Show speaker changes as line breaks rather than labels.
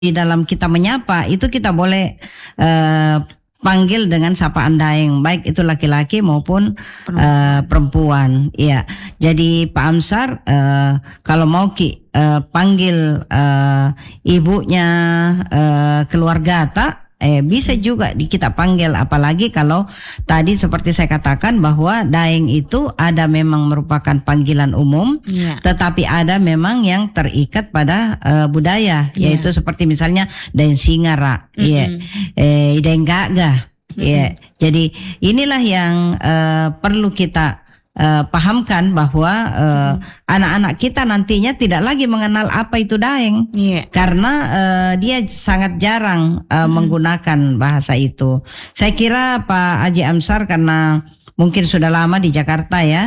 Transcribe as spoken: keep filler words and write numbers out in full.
di dalam kita menyapa itu kita boleh uh, panggil dengan sapaan daeng, baik itu laki-laki maupun uh, perempuan. Iya. Jadi Pak Amsar, uh, kalau mau Ki uh, panggil uh, ibunya uh, keluarga tak, eh bisa juga di kita panggil, apalagi kalau tadi seperti saya katakan bahwa daeng itu ada memang merupakan panggilan umum, yeah. tetapi ada memang yang terikat pada uh, budaya, yeah. yaitu seperti misalnya daeng singara, iya, mm-hmm. eh daeng gagah, mm-hmm. yeah. Jadi inilah yang uh, perlu kita Uh, pahamkan bahwa uh, hmm. anak-anak kita nantinya tidak lagi mengenal apa itu daeng, yeah. karena uh, dia sangat jarang uh, hmm. menggunakan bahasa itu. Saya kira Pak Haji Amsar karena mungkin sudah lama di Jakarta ya.